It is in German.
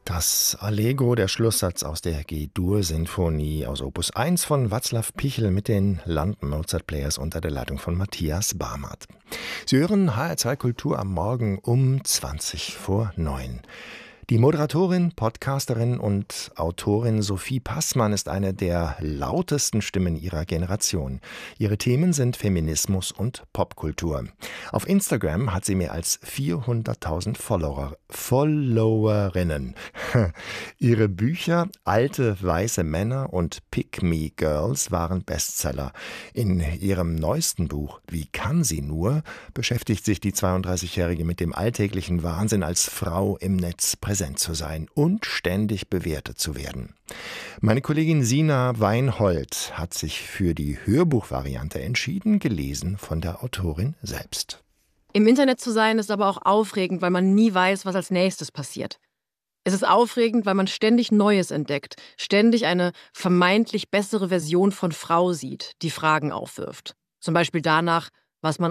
Das Allegro, der Schlusssatz aus der G-Dur-Sinfonie aus Opus 1 von Václav Pichl mit den London Mozart Players unter der Leitung von Matthias Barmard. Sie hören HR2 Kultur am Morgen um 20:20. Die Moderatorin, Podcasterin und Autorin Sophie Passmann ist eine der lautesten Stimmen ihrer Generation. Ihre Themen sind Feminismus und Popkultur. Auf Instagram hat sie mehr als 400.000 Followerinnen. Ihre Bücher Alte weiße Männer und Pick Me Girls waren Bestseller. In ihrem neuesten Buch Wie kann sie nur beschäftigt sich die 32-Jährige mit dem alltäglichen Wahnsinn, als Frau im Netz präsent zu sein und ständig bewertet zu werden. Meine Kollegin Sina Weinhold hat sich für die Hörbuchvariante entschieden, gelesen von der Autorin selbst. Im Internet zu sein ist aber auch aufregend, weil man nie weiß, was als nächstes passiert. Es ist aufregend, weil man ständig Neues entdeckt, ständig eine vermeintlich bessere Version von Frau sieht, die Fragen aufwirft. Zum Beispiel danach, was man